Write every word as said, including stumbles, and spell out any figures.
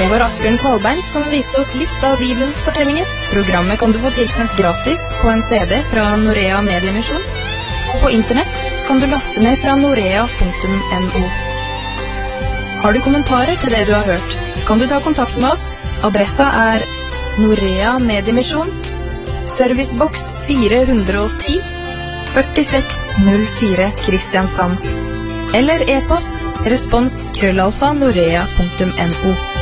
Det var Asbjørn Kvalbein som viste oss litt av Bibelens fortellinger. Programmet kan du få tilsendt gratis på en C D fra Norea Mediemisjon. Og på internett kan du laste ned fra norea punktum no. Har du kommentarer til det du har hørt, kan du ta kontakt med oss. Adressa er Norea Mediemisjon, serviceboks fire hundre og ti, førtiseks null fire Kristiansand. Eller e-post respons krøllalfa norea punktum no.